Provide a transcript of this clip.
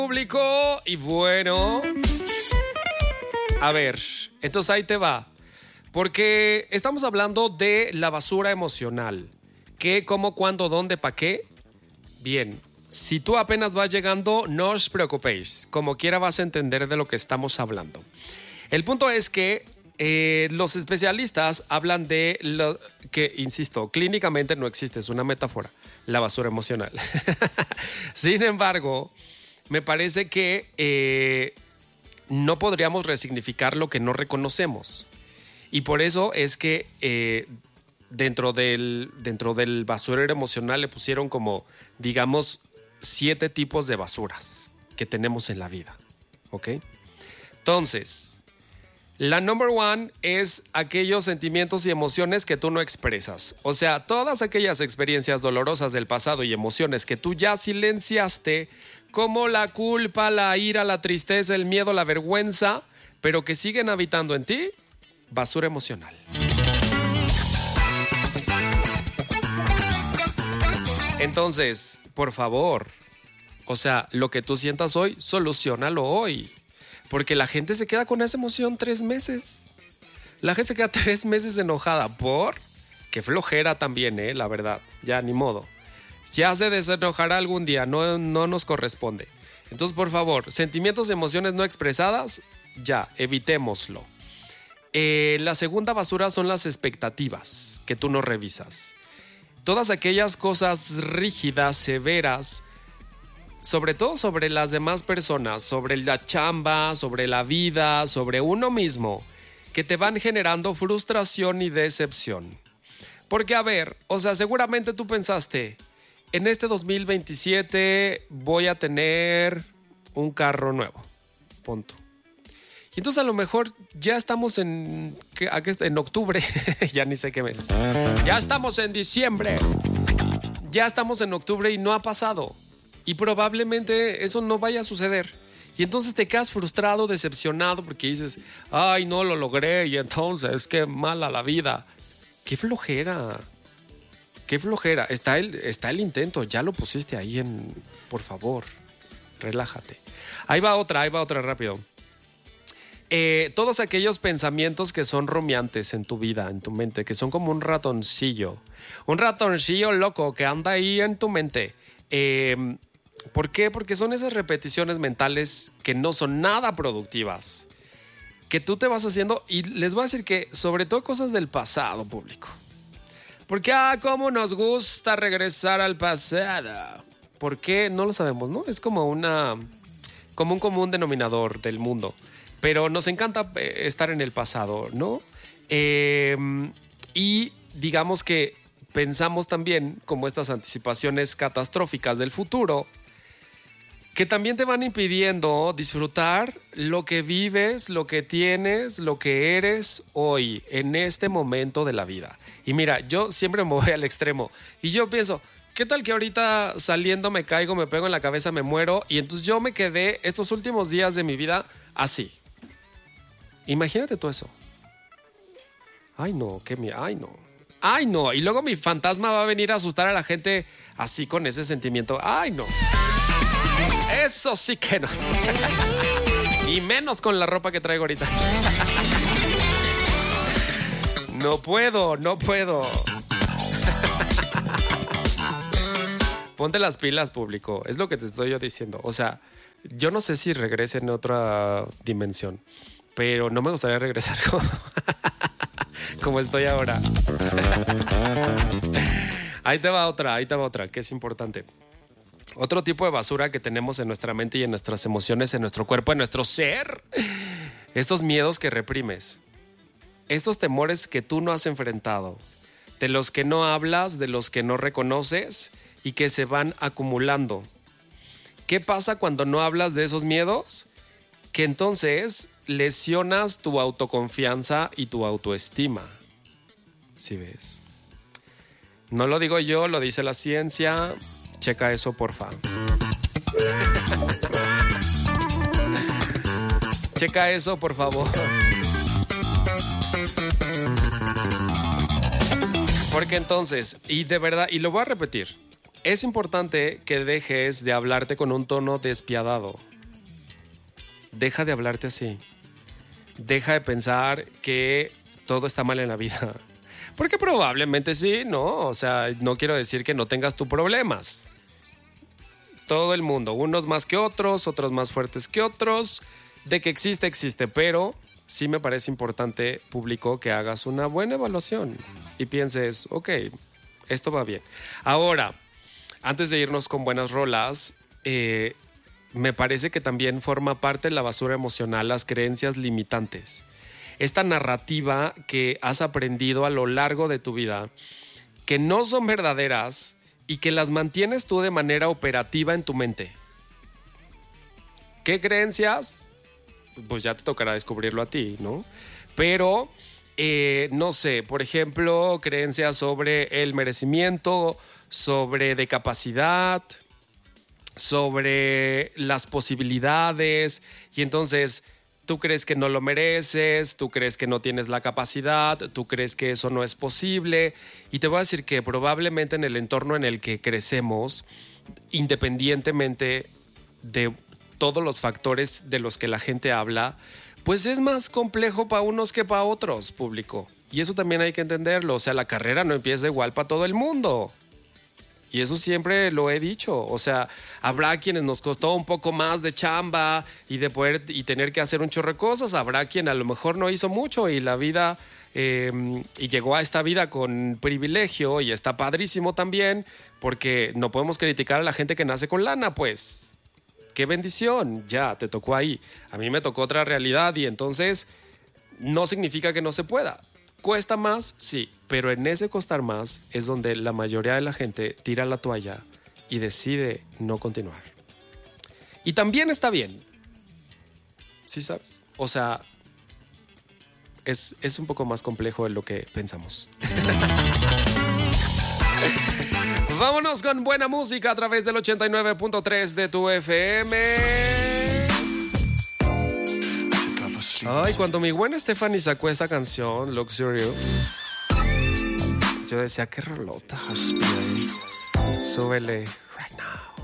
Público y bueno, a ver, entonces ahí te va, porque estamos hablando de la basura emocional. ¿Qué, cómo, cuándo, dónde, para qué? Bien, si tú apenas vas llegando, no os preocupéis, como quiera vas a entender de lo que estamos hablando. El punto es que los especialistas hablan de lo que, insisto, clínicamente no existe, es una metáfora, la basura emocional. Sin embargo, me parece que no podríamos resignificar lo que no reconocemos. Y por eso es que dentro del basurero emocional le pusieron como, digamos, 7 tipos de basuras que tenemos en la vida. ¿Ok? Entonces, la number one es aquellos sentimientos y emociones que tú no expresas. O sea, todas aquellas experiencias dolorosas del pasado y emociones que tú ya silenciaste, como la culpa, la ira, la tristeza, el miedo, la vergüenza, pero que siguen habitando en ti, basura emocional. Entonces, por favor, o sea, lo que tú sientas hoy, soluciónalo hoy. Porque la gente se queda con esa emoción 3 meses. La gente se queda 3 meses enojada. ¿Por? Qué flojera también, la verdad. Ya, ni modo. Ya se desenojará algún día, no nos corresponde. Entonces, por favor, sentimientos y emociones no expresadas, ya, evitémoslo. La segunda basura son las expectativas que tú no revisas. Todas aquellas cosas rígidas, severas, sobre todo sobre las demás personas, sobre la chamba, sobre la vida, sobre uno mismo, que te van generando frustración y decepción. Porque, a ver, o sea, seguramente tú pensaste, en este 2027 voy a tener un carro nuevo, punto. Y entonces a lo mejor ya estamos en octubre, ya ni sé qué mes. Ya estamos en diciembre, ya estamos en octubre y no ha pasado. Y probablemente eso no vaya a suceder. Y entonces te quedas frustrado, decepcionado porque dices, ay, no lo logré y entonces qué mala la vida. Qué flojera. Qué flojera. Está el intento, ya lo pusiste ahí por favor, relájate. Ahí va otra rápido. Todos aquellos pensamientos que son rumiantes en tu vida, en tu mente, que son como un ratoncillo loco que anda ahí en tu mente. ¿Por qué? Porque son esas repeticiones mentales que no son nada productivas, que tú te vas haciendo, y les voy a decir que sobre todo cosas del pasado, público. Porque, cómo nos gusta regresar al pasado. ¿Por qué? No lo sabemos, ¿no? Es como un común denominador del mundo. Pero nos encanta estar en el pasado, ¿no? Y digamos que pensamos también como estas anticipaciones catastróficas del futuro, que también te van impidiendo disfrutar lo que vives, lo que tienes, lo que eres hoy, en este momento de la vida. Y mira, yo siempre me voy al extremo y yo pienso, ¿qué tal que ahorita saliendo me caigo, me pego en la cabeza, me muero? Y entonces yo me quedé estos últimos días de mi vida así. Imagínate tú eso. Ay, no, Ay, no. Y luego mi fantasma va a venir a asustar a la gente así con ese sentimiento. Ay, no. Eso sí que no. Y menos con la ropa que traigo ahorita. No puedo. Ponte las pilas, público. Es lo que te estoy yo diciendo. O sea, yo no sé si regrese en otra dimensión, pero no me gustaría regresar como estoy ahora. Ahí te va otra, que es importante. Otro tipo de basura que tenemos en nuestra mente y en nuestras emociones, en nuestro cuerpo, en nuestro ser. Estos miedos que reprimes. Estos temores que tú no has enfrentado. De los que no hablas, de los que no reconoces y que se van acumulando. ¿Qué pasa cuando no hablas de esos miedos? Que entonces lesionas tu autoconfianza y tu autoestima. ¿Sí ves? No lo digo yo, lo dice la ciencia. Checa eso, porfa. Checa eso, por favor. Porque entonces, y de verdad, y lo voy a repetir, es importante que dejes de hablarte con un tono despiadado. deja de hablarte así. Deja de pensar que todo está mal en la vida. Porque probablemente sí, ¿no? O sea, no quiero decir que no tengas tus problemas. Todo el mundo, unos más que otros más fuertes que otros. De que existe, existe, pero sí me parece importante, público, que hagas una buena evaluación y pienses, ok, esto va bien. Ahora, antes de irnos con buenas rolas, me parece que también forma parte de la basura emocional las creencias limitantes. Esta narrativa que has aprendido a lo largo de tu vida, que no son verdaderas y que las mantienes tú de manera operativa en tu mente. ¿Qué creencias? Pues ya te tocará descubrirlo a ti, ¿no? Pero, no sé, por ejemplo, creencias sobre el merecimiento, sobre de capacidad, sobre las posibilidades, y entonces tú crees que no lo mereces, tú crees que no tienes la capacidad, tú crees que eso no es posible, y te voy a decir que probablemente en el entorno en el que crecemos, independientemente de todos los factores de los que la gente habla, pues es más complejo para unos que para otros, público. Y eso también hay que entenderlo. O sea, la carrera no empieza igual para todo el mundo. Y eso siempre lo he dicho. O sea, habrá quienes nos costó un poco más de chamba y de poder y tener que hacer un chorro de cosas. Habrá quien a lo mejor no hizo mucho y la vida y llegó a esta vida con privilegio y está padrísimo también, porque no podemos criticar a la gente que nace con lana, pues. ¡Qué bendición! Ya, te tocó ahí. A mí me tocó otra realidad y entonces no significa que no se pueda. ¿Cuesta más? Sí, pero en ese costar más es donde la mayoría de la gente tira la toalla y decide no continuar. Y también está bien. ¿Sí sabes? O sea, es un poco más complejo de lo que pensamos. Vámonos con buena música a través del 89.3 de tu FM. Ay, cuando mi buena Stephanie sacó esta canción, Luxurious, yo decía, qué rolota. Súbele.